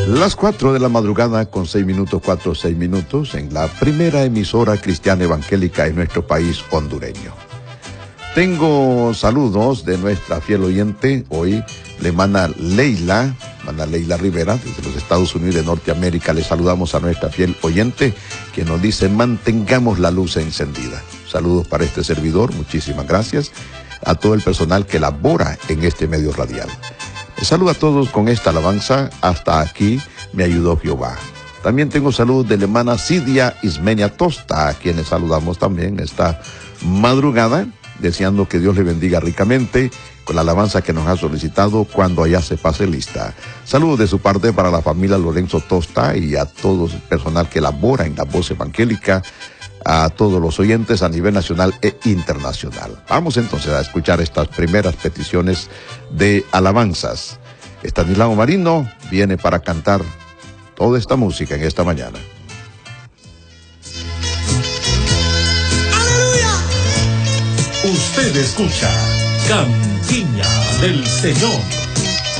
Las 4 de la madrugada con 6 minutos, 4 o 6 minutos, en la primera emisora cristiana evangélica en nuestro país hondureño. Tengo saludos de nuestra fiel oyente, hoy le manda Leila Rivera, desde los Estados Unidos de Norteamérica. Le saludamos a nuestra fiel oyente, que nos dice: mantengamos la luz encendida. Saludos para este servidor, muchísimas gracias a todo el personal que labora en este medio radial. Les saludo a todos con esta alabanza: hasta aquí me ayudó Jehová. También tengo saludos de la hermana Cidia Ismenia Tosta, a quien les saludamos también esta madrugada, deseando que Dios le bendiga ricamente con la alabanza que nos ha solicitado cuando allá se pase lista. Saludos de su parte para la familia Lorenzo Tosta y a todo el personal que labora en la voz evangélica, a todos los oyentes a nivel nacional e internacional. Vamos entonces a escuchar estas primeras peticiones de alabanzas. Estanislao Marino viene para cantar toda esta música en esta mañana. Usted escucha Cantina del Señor.